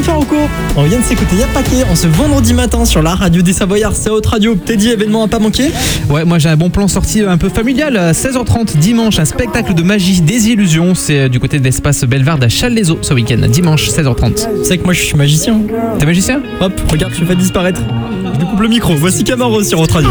faire en cours. On vient de s'écouter Y'a Paquet en ce vendredi matin sur la radio des Savoyards, c'est Haute Radio. Teddy, événement à pas manquer. Ouais, moi j'ai un bon plan sorti un peu familial. 16h30 dimanche, un spectacle de magie des illusions. C'est du côté de l'espace Bellevarde à Challes-les-Eaux ce week-end, dimanche 16h30. Tu sais que moi je suis magicien. T'es magicien? Hop, regarde, je fais disparaître. Je découpe le micro. Voici Camaro sur Haute Radio.